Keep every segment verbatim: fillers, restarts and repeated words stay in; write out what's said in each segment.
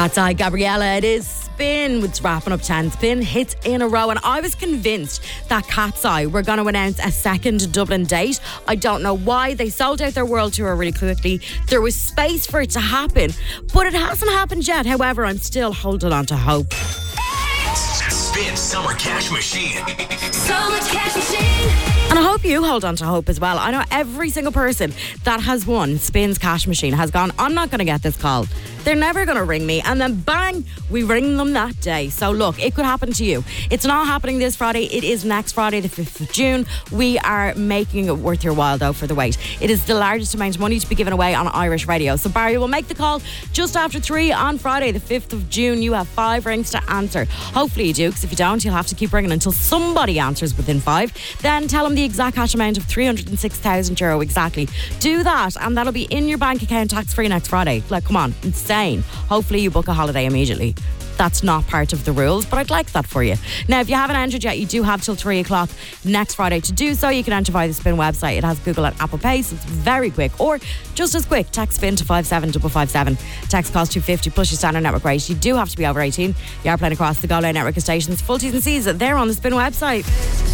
Cat's Eye, Gabriella. It is Spin, with wrapping up ten Spin hits in a row, and I was convinced that Cat's Eye were going to announce a second Dublin date. I don't know why. They sold out their world tour really quickly. There was space for it to happen, but it hasn't happened yet. However, I'm still holding on to hope. Spin Summer Cash Machine. Summer Cash Machine. And I hope you hold on to hope as well. I know every single person that has won Spin's Cash Machine has gone, I'm not going to get this call. They're never going to ring me. And then bang, we ring them that day. So look, it could happen to you. It's not happening this Friday. It is next Friday, the fifth of June. We are making it worth your while, though, for the wait. It is the largest amount of money to be given away on Irish radio. So Barry will make the call just after three on Friday, the fifth of June. You have five rings to answer. Hopefully you do, because if you don't, you'll have to keep ringing until somebody answers within five. Then tell them the exact cash amount of three hundred six thousand euro exactly. Do that, and that'll be in your bank account tax-free next Friday. Like, come on, insane. Hopefully you book a holiday immediately. That's not part of the rules, but I'd like that for you. Now, if you haven't entered yet, you do have till three o'clock next Friday to do so. You can enter via the Spin website. It has Google and Apple Pay, so it's very quick. Or just as quick, text Spin to five seven five five seven. Text costs two fifty plus your standard network rate. You do have to be over eighteen. You are playing across the Go Loud network of stations. Full T's and C's, they're on the Spin website.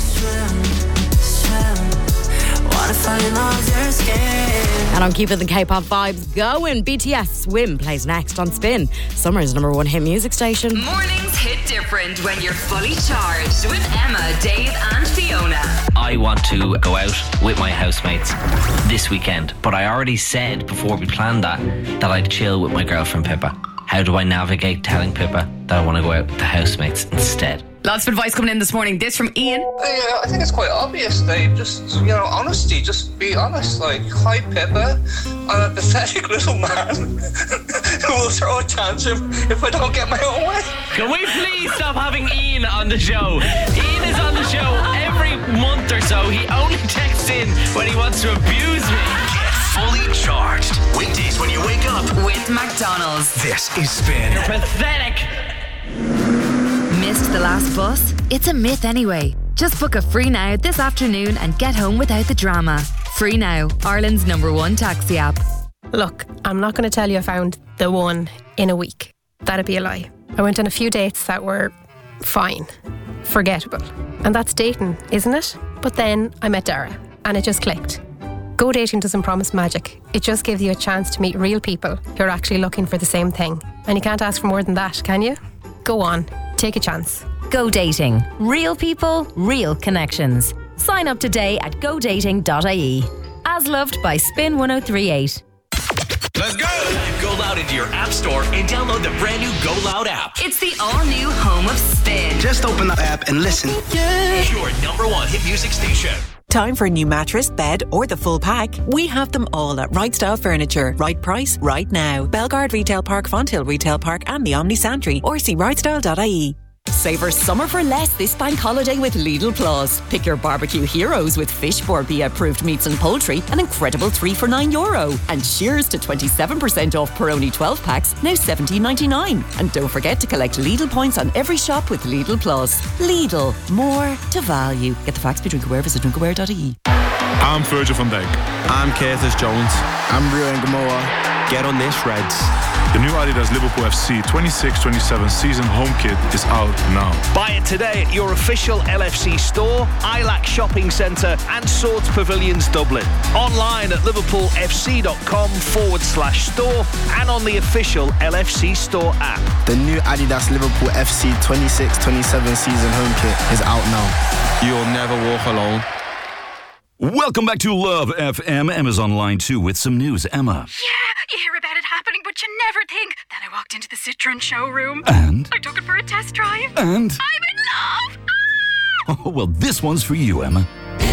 And I'm keeping the K-pop vibes going. B T S Swim plays next on Spin, Summer's number one hit music station. Mornings hit different when you're fully charged with Emma, Dave and Fiona. I want to go out with my housemates this weekend, but I already said before we planned that that I'd chill with my girlfriend Pippa. How do I navigate telling Pippa that I want to go out with the housemates instead? Lots of advice coming in this morning. This from Ian. Yeah, I think it's quite obvious, Dave. Just, you know, honesty. Just be honest. Like, hi, Pippa. I'm a pathetic little man who will throw a tantrum if I don't get my own way. Can we please stop having Ian on the show? Ian is on the show every month or so. He only texts in when he wants to abuse me. Get fully charged. Weekdays when you wake up With McDonald's. This is Spin. You're pathetic. Missed the last bus? It's a myth anyway. Just book a Free Now this afternoon and get home without the drama. Free Now, Ireland's number one taxi app. Look, I'm not going to tell you I found the one in a week. That'd be a lie. I went on a few dates that were fine, forgettable. And that's dating, isn't it? But then I met Dara and it just clicked. Go dating doesn't promise magic. It just gives you a chance to meet real people who are actually looking for the same thing. And you can't ask for more than that, can you? Go on, take a chance. Go dating. Real people, real connections. Sign up today at go dating dot I E. As loved by Spin one oh three eight. Let's go! Go Loud into your app store and download the brand new Go Loud app. It's the all-new home of Spin. Just open the app and listen. Your number one hit music station. Time for a new mattress, bed, or the full pack? We have them all at Right Style Furniture. Right price, right now. Belgard Retail Park, Fonthill Retail Park, and the Omni Santry. Or see right style dot I E. Savour summer for less this bank holiday with Lidl Plus. Pick your barbecue heroes with Fish Borbia approved meats and poultry, an incredible three for nine euro. And cheers to twenty-seven percent off Peroni twelve packs, now seventeen ninety-nine. And don't forget to collect Lidl points on every shop with Lidl Plus. Lidl, more to value. Get the facts, be drinkware, visit drinkware dot I E. I'm Virgil van Dijk. I'm Curtis Jones. I'm Rio Gamoa. Get on this, Reds. The new Adidas Liverpool F C twenty-six twenty-seven season home kit is out now. Buy it today at your official L F C store, I LAC Shopping Centre and Swords Pavilions Dublin. Online at liverpoolfc.com forward slash store and on the official L F C store app. The new Adidas Liverpool F C twenty-six twenty-seven season home kit is out now. You'll never walk alone. Welcome back to Love F M. Emma's online too with some news. Emma. Yeah, you hear about it happening, but you never think. Then I walked into the Citroen showroom. And? I took it for a test drive. And? I'm in love! Ah! Oh, well, this one's for you, Emma.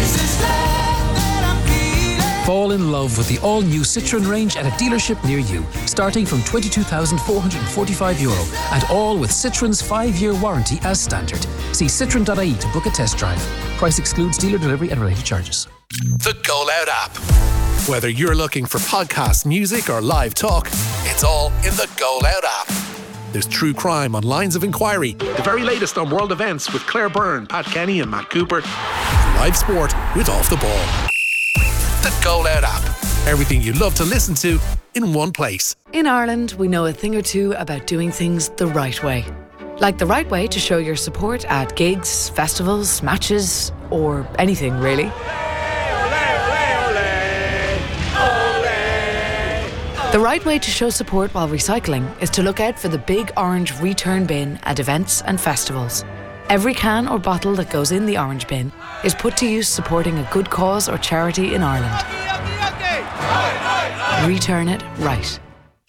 Fall in love with the all-new Citroen range at a dealership near you, starting from twenty-two thousand four hundred forty-five euro, and all with Citroen's five-year warranty as standard. See citroen dot I E to book a test drive. Price excludes dealer delivery and related charges. The Go Loud app. Whether you're looking for podcast, music, or live talk, it's all in the Go Loud app. There's true crime on Lines of Inquiry, the very latest on world events with Claire Byrne, Pat Kenny, and Matt Cooper, and live sport with Off the Ball. The Go Loud app. Everything you love to listen to in one place. In Ireland, we know a thing or two about doing things the right way. Like the right way to show your support at gigs, festivals, matches, or anything really. The right way to show support while recycling is to look out for the big orange return bin at events and festivals. Every can or bottle that goes in the orange bin is put to use supporting a good cause or charity in Ireland. Return it right.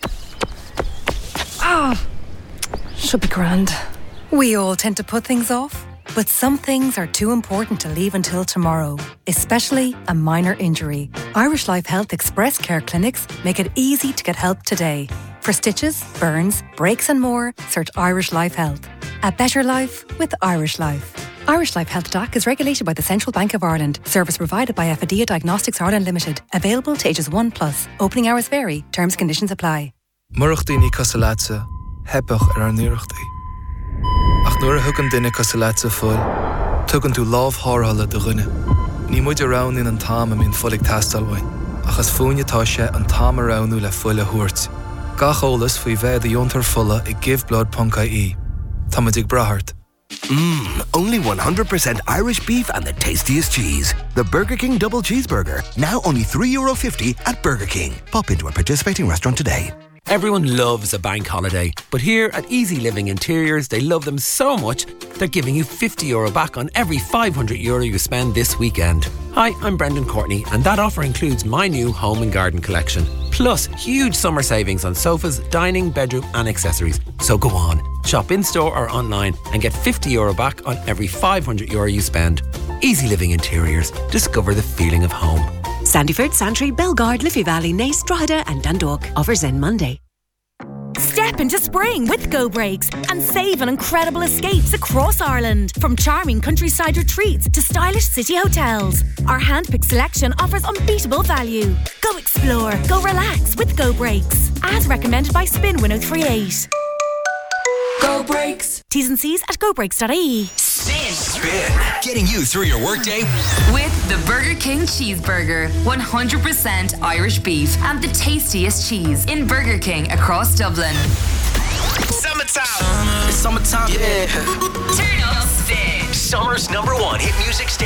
Ah, should be grand. We all tend to put things off, but some things are too important to leave until tomorrow, especially a minor injury. Irish Life Health Express Care Clinics make it easy to get help today. For stitches, burns, breaks and more, search Irish Life Health. A better life with Irish Life. Irish Life Health D A C is regulated by the Central Bank of Ireland. Service provided by Affidia Diagnostics Ireland Limited. Available to ages one plus. Opening hours vary. Terms and conditions apply. Murachtaí Casalatsa, Hepach ar Nurachtaí. Ach nuair a thugann duine Casalatsa fuil, tugann tú lámh thárthala do ghine. Ní muid around in an tám a mín fulig tastalhain, achas fúinetá sé an tám aroundú le fuil a thuairt. Gach ólas faoi bheith a diontar fulla I give blood punca í. Tamadig brahart. Mmm, only one hundred percent Irish beef and the tastiest cheese. The Burger King Double Cheeseburger. Now only three euro fifty at Burger King. Pop into a participating restaurant today. Everyone loves a bank holiday, but here at Easy Living Interiors, they love them so much, they're giving you fifty euro back on every five hundred euro you spend this weekend. Hi, I'm Brendan Courtney, and that offer includes my new home and garden collection. Plus, huge summer savings on sofas, dining, bedroom and accessories. So go on, shop in-store or online and get fifty euro back on every five hundred euro you spend. Easy Living Interiors. Discover the feeling of home. Sandyford, Santry, Belgard, Liffey Valley, Naas, Drogheda and Dundalk. Offers end Monday. Step into spring with Go Brakes and save on incredible escapes across Ireland. From charming countryside retreats to stylish city hotels. Our handpicked selection offers unbeatable value. Go explore, go relax with Go Brakes. As recommended by Spin one oh three eight. Go Brakes. T's and C's at go brakes dot I E. Spin. Spin. Getting you through your workday. With the Burger King Cheeseburger. one hundred percent Irish beef and the tastiest cheese in Burger King across Dublin. Summertime. It's summertime. Yeah. Turn up Spin. Summer's number one hit music station.